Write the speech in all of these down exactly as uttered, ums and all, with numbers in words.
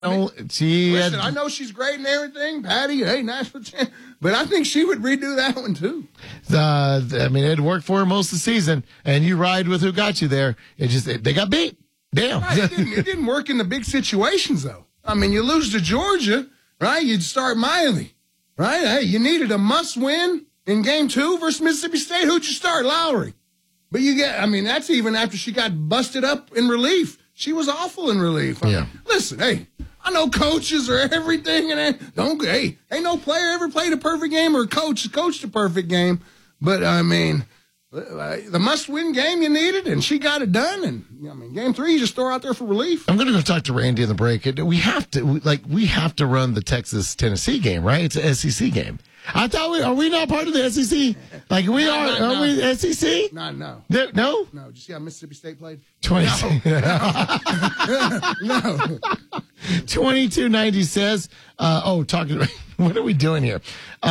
No, she Listen, had, I know she's great and everything, Patty. Hey, national champ, but I think she would redo that one too. uh, I mean, it worked for her most of the season, and you ride with who got you there. It just it, they got beat. Damn, Right, it, didn't, it didn't work in the big situations though. I mean, you lose to Georgia, right? You'd start Miley, right? Hey, you needed a must-win in game two versus Mississippi State. Who'd you start? Lowry. But you get, I mean, that's even after she got busted up in relief. She was awful in relief. I mean, Yeah. listen, hey. I know coaches are everything, and don't. Hey, ain't no player ever played a perfect game or coach coached a perfect game. But I mean, the must-win game you needed, and she got it done. And I mean, game three, you just throw out there for relief. I'm going to go talk to Randy in the break. We have to, like, we have to run the Texas Tennessee game, right? It's an S E C game. I thought we are we not part of the S E C? Like we No, are? no, Are no. we S E C? No, no, No, no. no. Did you see how Mississippi State played? Twenty. No. twenty-two ninety says, uh, oh, talking, what are we doing here?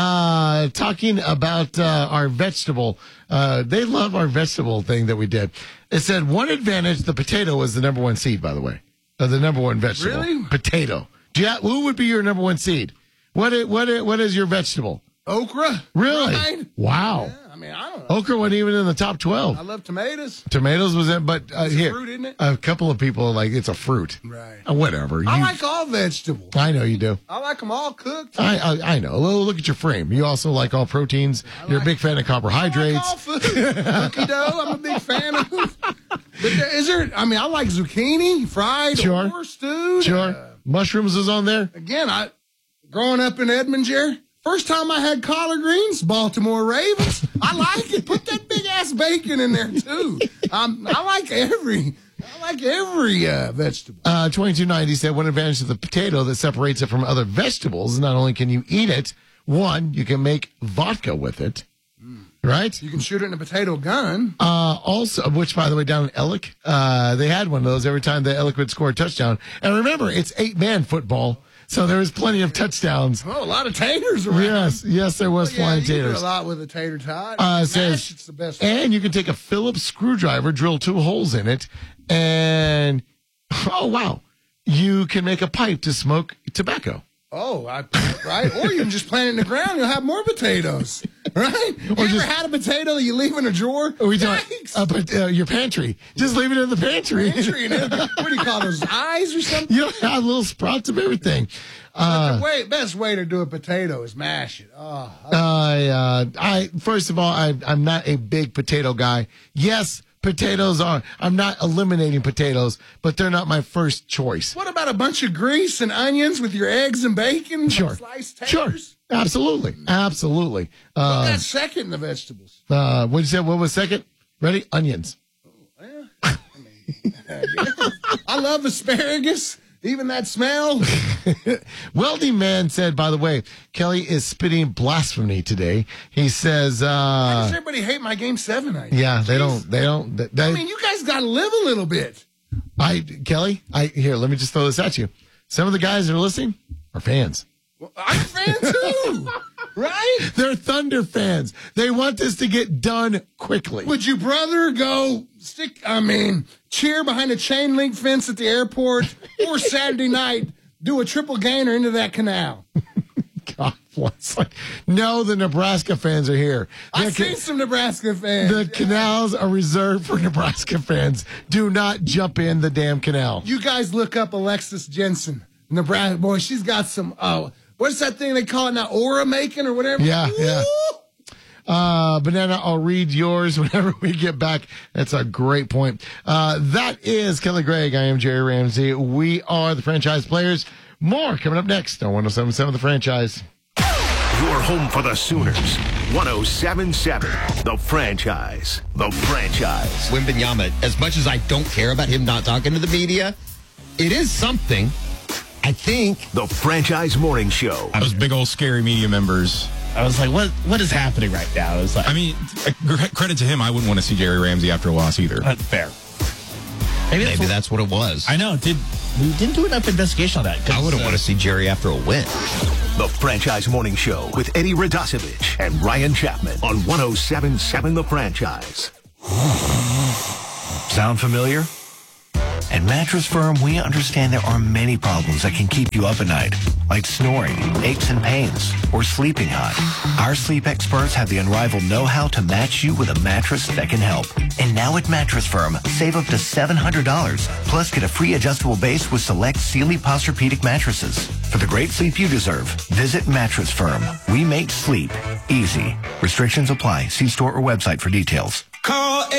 Uh, talking about uh, our vegetable. Uh, they love our vegetable thing that we did. It said one advantage, the potato was the number one seed, by the way. Uh, the number one vegetable. Really? Potato. Do you have, who would be your number one seed? What is, what is, what is your vegetable? Okra. Really? Right? Wow. Yeah, I mean, I don't know. Okra wasn't even in the top twelve. I love tomatoes. Tomatoes was in, but uh, It's a here, fruit, isn't it? a couple of people are like, it's a fruit. Right. Uh, whatever. I You- like all vegetables. I know you do. I like them all cooked. I, I I know. Well, look at your frame. You also like all proteins. You're a big fan of I like carbohydrates. all food. Cookie dough, I'm a big fan of. But there, is there? I mean, I like zucchini fried Sure. or stewed. Sure. Uh, Mushrooms is on there. again, I growing up in Edmond, Jerry, first time I had collard greens, Baltimore Ravens. I like it. Put that big ass bacon in there too. Um, I like every. I like every uh, vegetable. Uh, twenty-two ninety said one advantage of the potato that separates it from other vegetables is not only can you eat it, one, you can make vodka with it, right? You can shoot it in a potato gun. Uh, also, which, by the way, down in Ellick, uh, they had one of those every time the Ellick would score a touchdown. And remember, it's eight-man football, so there was plenty of touchdowns. Oh, a lot of taters around. Yes, yes, there was Yeah, flying you can do taters. a lot with a tater tot. Uh, it Mash, says, it's the best. and you can take a Phillips screwdriver, drill two holes in it, and, oh, wow, you can make a pipe to smoke tobacco. Oh, I, right? Or you can just plant it in the ground. You'll have more potatoes, right? You Or ever just- had a potato that you leave in a drawer? Are we talking Yikes. uh, but, uh, your pantry? Just leave it in the pantry. Pantry and everything. What do you call those, eyes or something? You have little sprouts of everything. Uh, the way, best way to do a potato is mash it. Oh, I, uh, I, first of all, I, I'm not a big potato guy. Yes, potatoes are, I'm not eliminating potatoes, but they're not my first choice. what about a bunch of grease and onions with your eggs and bacon? Sure. Sliced Sure. taters? Absolutely. Absolutely. Uh, That's second in the vegetables. uh, what did you say? What was second? Ready? Onions. Well, I, mean, I love asparagus. Even that smell. Welding Man said, by the way, Kelly is spitting blasphemy today. He says, Why does uh, everybody hate my game seven idea? yeah, they Jeez. don't, they don't, they, I mean, you guys got to live a little bit. I, Kelly, I, here, let me just throw this at you. Some of the guys that are listening are fans. Well, I'm a fan too, right? They're Thunder fans. They want this to get done quickly. Would you brother go stick, I mean, cheer behind a chain link fence at the airport or Saturday night do a triple gainer into that canal? God bless. Like, no, the Nebraska fans are here. I've The, seen some Nebraska fans. the canals are reserved for Nebraska fans. Do not jump in the damn canal. You guys look up Alexis Jensen, Nebraska. Boy, she's got some, oh, what's that thing they call it now? Aura making or whatever? Yeah, yeah. Woo! Uh, Banana, I'll read yours whenever we get back. That's a great point. Uh, that is Kelly Gregg. I am Jerry Ramsey. We are the Franchise Players. More coming up next on one oh seven point seven The Franchise. Your home for the Sooners. one oh seven point seven The Franchise. The Franchise. Wembanyama, as much as I don't care about him not talking to the media, it is something. I think. The Franchise Morning Show. Those big old scary media members. I was like, what what is happening right now? It was like, I mean, credit to him, I wouldn't want to see Jerry Ramsey after a loss either. uh, fair. Maybe, Maybe what, that's what it was. I know. Did we didn't do enough investigation on that? 'cause, I wouldn't uh, want to see Jerry after a win. The Franchise Morning Show with Eddie Radosevich and Ryan Chapman on one oh seven point seven The Franchise. Sound familiar? At Mattress Firm, we understand there are many problems that can keep you up at night, like snoring, aches and pains, or sleeping hot. Our sleep experts have the unrivaled know-how to match you with a mattress that can help. And now at Mattress Firm, save up to seven hundred dollars, plus get a free adjustable base with select Sealy Posturepedic mattresses. For the great sleep you deserve, visit Mattress Firm. We make sleep easy. Restrictions apply. See store or website for details. Call